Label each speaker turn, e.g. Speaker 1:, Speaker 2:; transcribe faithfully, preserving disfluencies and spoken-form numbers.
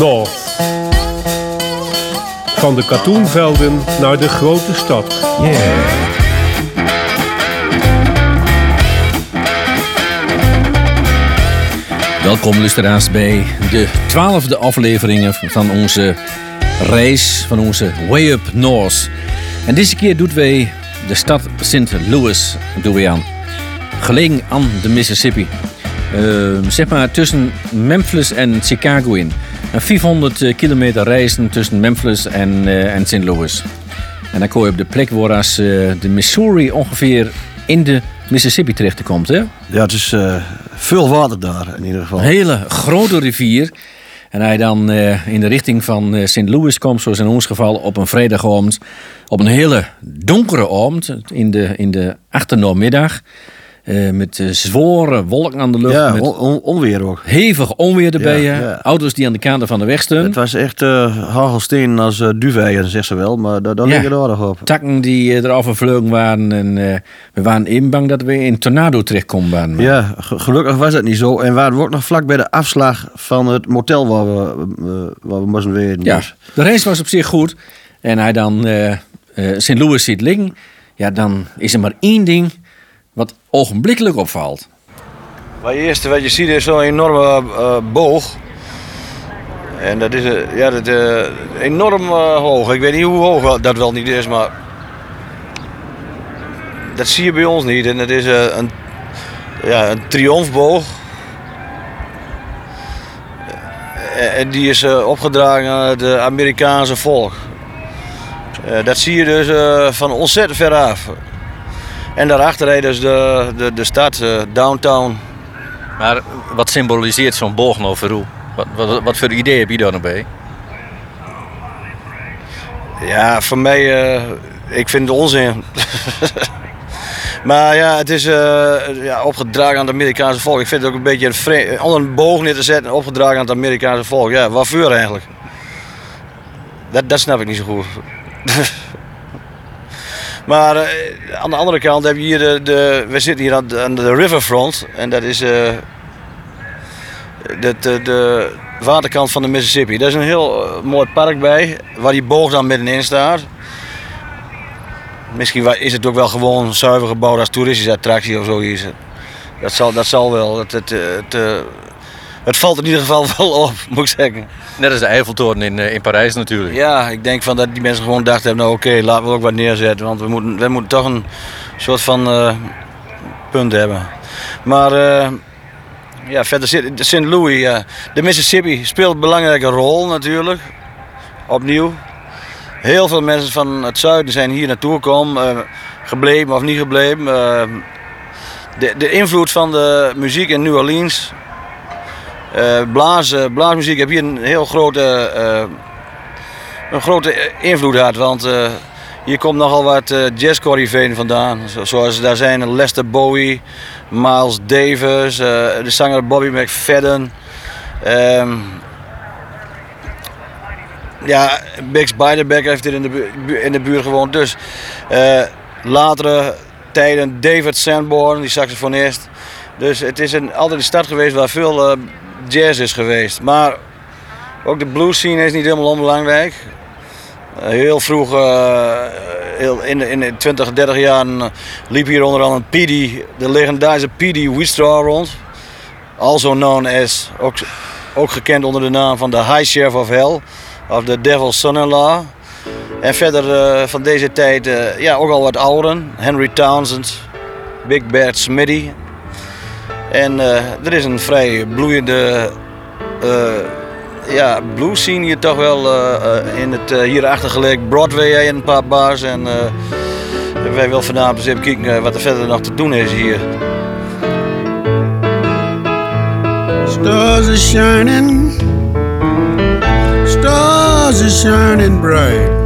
Speaker 1: North. Van de katoenvelden naar de grote stad.
Speaker 2: Yeah. Welkom luisteraars bij de twaalfde afleveringen van onze reis, van onze Way Up North. En deze keer doen wij de stad Saint Louis doen we aan. Gelegen aan de Mississippi. Uh, zeg maar tussen Memphis en Chicago in. En vierhonderd kilometer reizen tussen Memphis en, uh, en Saint Louis. En dan kom je op de plek waar als, uh, de Missouri ongeveer in de Mississippi terechtkomt, hè?
Speaker 3: Ja, het is uh, veel water daar in ieder geval.
Speaker 2: Een hele grote rivier. En hij dan uh, in de richting van uh, Saint Louis komt, zoals in ons geval, op een vrijdagavond. Op een hele donkere avond, in de, in de achtermiddag. Uh, met uh, zware wolken aan de lucht.
Speaker 3: Ja,
Speaker 2: met
Speaker 3: on- on- onweer ook.
Speaker 2: hevig onweer erbij.
Speaker 3: Ja,
Speaker 2: Ja,
Speaker 3: ja.
Speaker 2: Auto's die aan de kanten van de weg stonden.
Speaker 3: Het was echt uh, hagelsteen als uh, duveien, zegt ze wel. Maar daar, daar
Speaker 2: Ja.
Speaker 3: liggen er aardig op.
Speaker 2: Takken die uh, eraf gevlogen waren. En uh, we waren even bang dat we in een tornado terechtkomen waren. Maar
Speaker 3: Ja, ge- gelukkig was het niet zo. En we waren ook nog vlak bij de afslag van het motel waar we, uh, waar we moesten weten.
Speaker 2: Ja,
Speaker 3: Dus.
Speaker 2: de race was op zich goed. En hij dan uh, uh, Saint Louis ziet liggen. Ja, dan is er maar één ding wat ogenblikkelijk opvalt.
Speaker 4: Maar eerst wat je ziet is zo'n enorme uh, boog. En dat is uh, ja, dat, uh, enorm uh, hoog. Ik weet niet hoe hoog dat wel niet is, maar dat zie je bij ons niet. En dat is uh, een, ja, een triomfboog. Uh, en die is uh, opgedragen aan het uh, Amerikaanse volk. Uh, dat zie je dus uh, van ontzettend ver af. En daarachter rijdt dus de, de, de stad, uh, downtown.
Speaker 5: Maar wat symboliseert zo'n boog nou voor u? Wat, wat, wat voor idee heb je daar nog bij?
Speaker 4: Ja, voor mij, uh, ik vind het onzin. Maar ja, het is uh, ja, opgedragen aan het Amerikaanse volk. Ik vind het ook een beetje een vreemd, onder een boog neer te zetten, opgedragen aan het Amerikaanse volk. Ja, waarvoor eigenlijk? Dat, dat snap ik niet zo goed. Maar uh, aan de andere kant heb je hier de, de we zitten hier aan de, aan de riverfront en dat is uh, de, de, de waterkant van de Mississippi. Daar is een heel uh, mooi park bij, waar die boog dan middenin staat. Misschien is het ook wel gewoon zuiver gebouwd als toeristische attractie of zoiets. Dat zal, dat zal wel. Het, het, het, uh, het valt in ieder geval wel op, moet ik zeggen.
Speaker 5: Net als de Eiffeltoren in, in Parijs natuurlijk.
Speaker 4: Ja, ik denk van dat die mensen gewoon dachten hebben, nou oké, okay, laten we ook wat neerzetten. Want we moeten, we moeten toch een soort van uh, punt hebben. Maar uh, ja, verder zit Saint Louis, uh, de Mississippi speelt een belangrijke rol natuurlijk. Opnieuw. Heel veel mensen van het zuiden zijn hier naartoe gekomen, uh, gebleven of niet gebleven. Uh, de, de invloed van de muziek in New Orleans. Uh, blaas, uh, blaasmuziek heb hier een heel grote, uh, een grote invloed gehad, want uh, hier komt nogal wat uh, jazzcorriveeën vandaan. Zo, zoals daar zijn Lester Bowie, Miles Davis, uh, de zanger Bobby McFadden. Um, ja, Bix Beiderbecke heeft hier in de, bu- in de buurt gewoond. Dus uh, latere tijden David Sanborn, die saxofonist. Dus het is een, altijd een stad geweest waar veel uh, jazz is geweest. Maar ook de blues scene is niet helemaal onbelangrijk. Uh, heel vroeg, uh, heel in, de, in de twintig, dertig jaren uh, liep hier onder andere P D, de legendarische P D Wheatstraw rond. Also known as, ook, ook gekend onder de naam van de High Sheriff of Hell, of the Devil's Son-in-Law. En verder uh, van deze tijd uh, ja, ook al wat ouderen. Henry Townsend, Big Bad Smitty. En uh, er is een vrij bloeiende uh, ja, blues scene hier toch wel uh, uh, in het uh, hierachter gelegen Broadway en een paar bars. En uh, wij willen vanavond eens even kijken uh, wat er verder nog te doen is hier.
Speaker 6: Stars are shining, stars are shining bright.